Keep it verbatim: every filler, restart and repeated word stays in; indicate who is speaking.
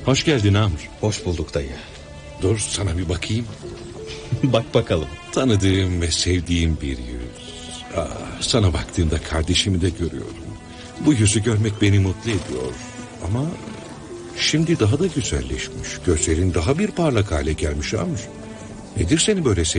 Speaker 1: Hoş geldin Amr.
Speaker 2: Hoş bulduk dayı.
Speaker 1: Dur sana bir bakayım.
Speaker 2: Bak bakalım.
Speaker 1: Tanıdığım ve sevdiğim bir yüz. Ah, sana baktığımda kardeşimi de görüyorum. Bu yüzü görmek beni mutlu ediyor. Ama şimdi daha da güzelleşmiş. Gözlerin daha bir parlak hale gelmiş Amr. Nedir seni böyle